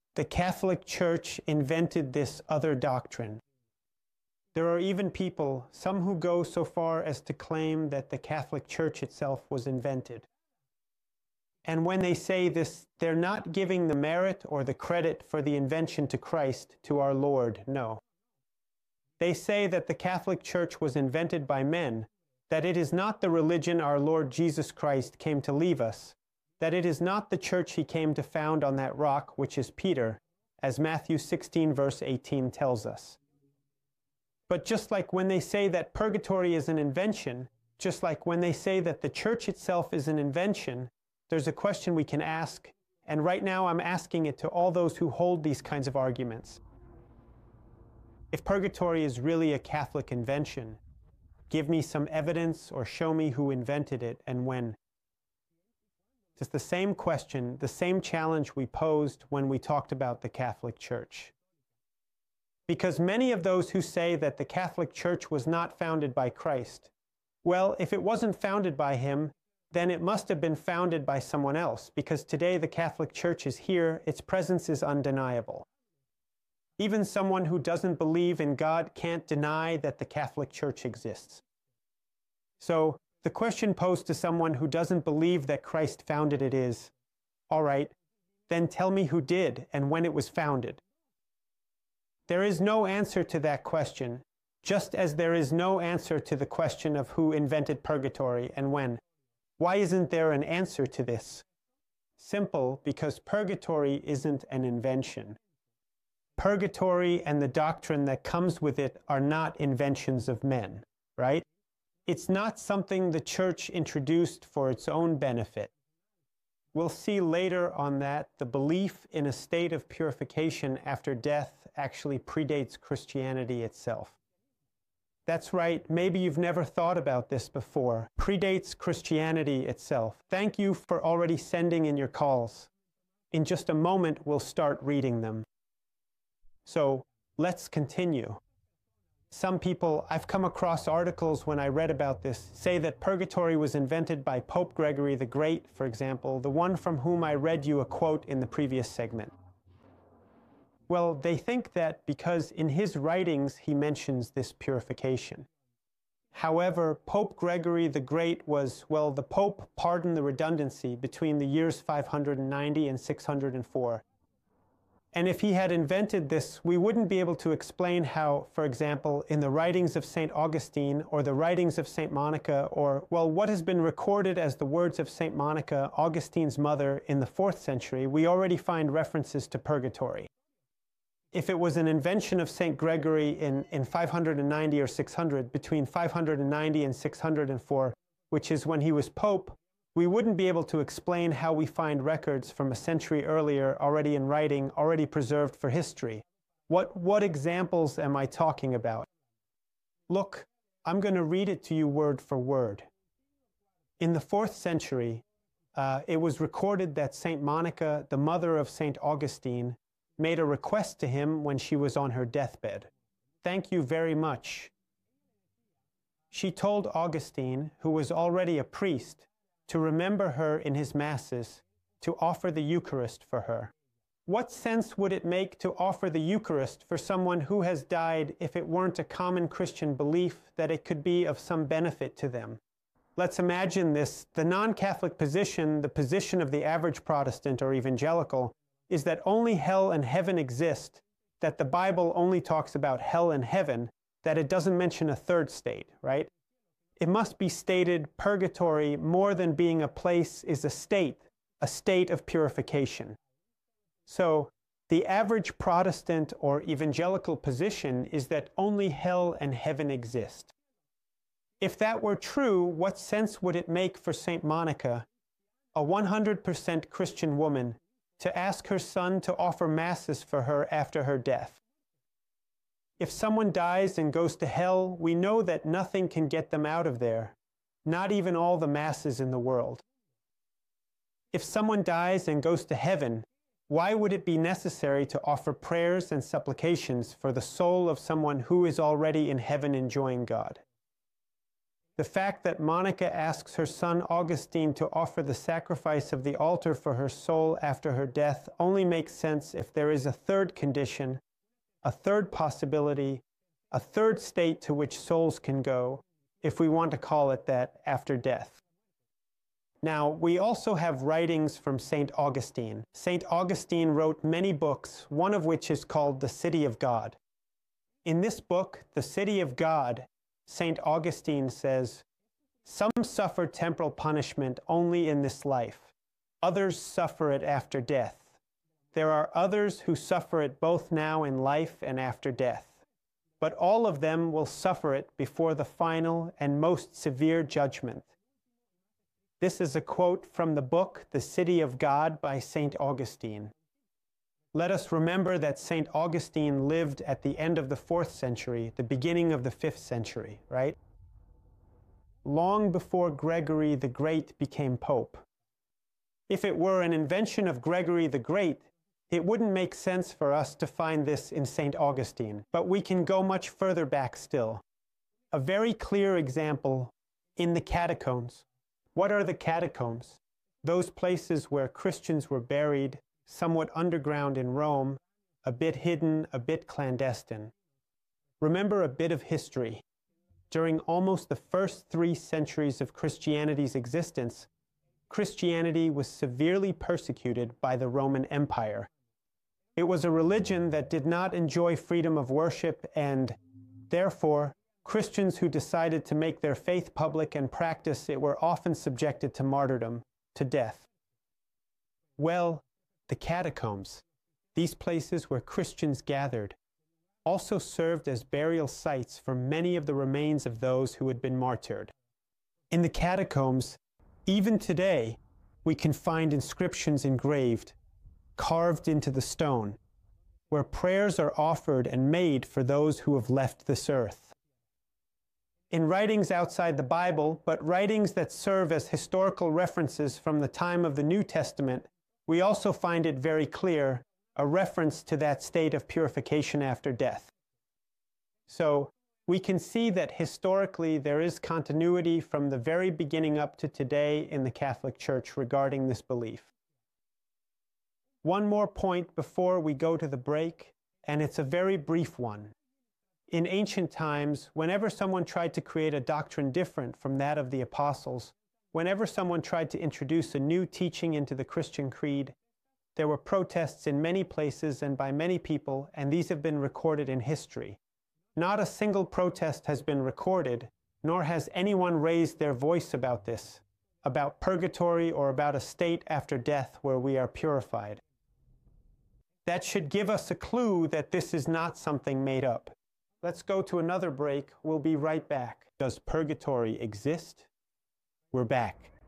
The Catholic Church invented this other doctrine. There are even people, some who go so far as to claim that the Catholic Church itself was invented. And when they say this, they're not giving the merit or the credit for the invention to Christ, to our Lord, no. They say that the Catholic Church was invented by men, that it is not the religion our Lord Jesus Christ came to leave us, that it is not the church he came to found on that rock, which is Peter, as Matthew 16 verse 18 tells us. But just like when they say that purgatory is an invention, just like when they say that the church itself is an invention, there's a question we can ask, and right now I'm asking it to all those who hold these kinds of arguments. If purgatory is really a Catholic invention, give me some evidence or show me who invented it and when. It's the same question, the same challenge we posed when we talked about the Catholic Church. Because many of those who say that the Catholic Church was not founded by Christ, well, if it wasn't founded by him, then it must have been founded by someone else, because today the Catholic Church is here, its presence is undeniable. Even someone who doesn't believe in God can't deny that the Catholic Church exists. So, the question posed to someone who doesn't believe that Christ founded it is, all right, then tell me who did and when it was founded. There is no answer to that question, just as there is no answer to the question of who invented purgatory and when. Why isn't there an answer to this? Simple, because purgatory isn't an invention. Purgatory and the doctrine that comes with it are not inventions of men, right? It's not something the Church introduced for its own benefit. We'll see later on that the belief in a state of purification after death actually predates Christianity itself. That's right, maybe you've never thought about this before. Predates Christianity itself. Thank you for already sending in your calls. In just a moment, we'll start reading them. So, let's continue. Some people, I've come across articles when I read about this, say that purgatory was invented by Pope Gregory the Great, for example, the one from whom I read you a quote in the previous segment. Well, they think that because in his writings he mentions this purification. However, Pope Gregory the Great was, well, the Pope, pardon the redundancy, between the years 590 and 604. And if he had invented this, we wouldn't be able to explain how, for example, in the writings of St. Augustine or the writings of St. Monica, or, well, what has been recorded as the words of St. Monica, Augustine's mother, in the 4th century, we already find references to purgatory. If it was an invention of St. Gregory in 590 or 600, between 590 and 604, which is when he was Pope, we wouldn't be able to explain how we find records from a century earlier already in writing, already preserved for history. What examples am I talking about? Look, I'm going to read it to you word for word. In the 4th century, it was recorded that St. Monica, the mother of St. Augustine, made a request to him when she was on her deathbed. Thank you very much. She told Augustine, who was already a priest, to remember her in his masses, to offer the Eucharist for her. What sense would it make to offer the Eucharist for someone who has died if it weren't a common Christian belief that it could be of some benefit to them? Let's imagine this. The non-Catholic position, the position of the average Protestant or evangelical, is that only hell and heaven exist, that the Bible only talks about hell and heaven, that it doesn't mention a third state, right? It must be stated purgatory, more than being a place, is a state of purification. So, the average Protestant or evangelical position is that only hell and heaven exist. If that were true, what sense would it make for St. Monica, a 100% Christian woman, to ask her son to offer masses for her after her death? If someone dies and goes to hell, we know that nothing can get them out of there, not even all the masses in the world. If someone dies and goes to heaven, why would it be necessary to offer prayers and supplications for the soul of someone who is already in heaven enjoying God? The fact that Monica asks her son Augustine to offer the sacrifice of the altar for her soul after her death only makes sense if there is a third condition, a third possibility, a third state to which souls can go, if we want to call it that, after death. Now, we also have writings from St. Augustine. St. Augustine wrote many books, one of which is called The City of God. In this book, The City of God, St. Augustine says, "Some suffer temporal punishment only in this life. Others suffer it after death. There are others who suffer it both now in life and after death. But all of them will suffer it before the final and most severe judgment." This is a quote from the book The City of God by St. Augustine. Let us remember that St. Augustine lived at the end of the 4th century, the beginning of the 5th century, right? Long before Gregory the Great became Pope. If it were an invention of Gregory the Great, it wouldn't make sense for us to find this in St. Augustine, but we can go much further back still. A very clear example in the catacombs. What are the catacombs? Those places where Christians were buried, somewhat underground in Rome, a bit hidden, a bit clandestine. Remember a bit of history. During almost the first 3 centuries of Christianity's existence, Christianity was severely persecuted by the Roman Empire. It was a religion that did not enjoy freedom of worship, and therefore, Christians who decided to make their faith public and practice it were often subjected to martyrdom, to death. Well, the catacombs, these places where Christians gathered, also served as burial sites for many of the remains of those who had been martyred. In the catacombs, even today, we can find inscriptions engraved, carved into the stone, where prayers are offered and made for those who have left this earth. In writings outside the Bible, but writings that serve as historical references from the time of the New Testament, we also find it very clear, a reference to that state of purification after death. So, we can see that historically there is continuity from the very beginning up to today in the Catholic Church regarding this belief. One more point before we go to the break, and it's a very brief one. In ancient times, whenever someone tried to create a doctrine different from that of the apostles, whenever someone tried to introduce a new teaching into the Christian creed, there were protests in many places and by many people, and these have been recorded in history. Not a single protest has been recorded, nor has anyone raised their voice about this, about purgatory or about a state after death where we are purified. That should give us a clue that this is not something made up. Let's go to another break. We'll be right back. Does purgatory exist? We're back.